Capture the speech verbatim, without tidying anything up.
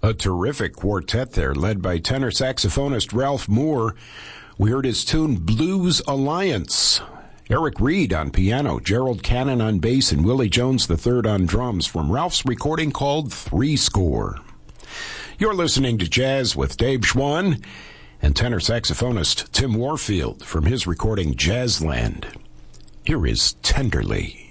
A terrific quartet there, led by tenor saxophonist Ralph Moore. We heard his tune Blues Alliance. Eric Reed on piano, Gerald Cannon on bass, and Willie Jones the third on drums from Ralph's recording called Three Score. You're listening to Jazz with Dave Schwann and tenor saxophonist Tim Warfield from his recording Jazzland. Here is Tenderly.